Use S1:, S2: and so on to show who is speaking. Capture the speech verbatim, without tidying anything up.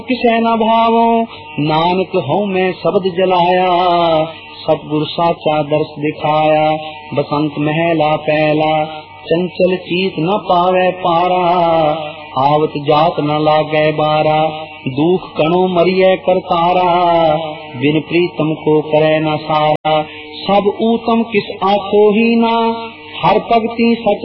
S1: किसै न भावो नानक हूँ मैं शब्द जलाया। सतगुर साचा दर्श दिखाया बसंत महला पहला। चंचल चीत न पावे पारा आवत जात न लागे बारा। दुख कणो मरिए करतारा बिन प्रीतम को करे न सारा। सब ऊतम किस आखो ही ना हर भगति सच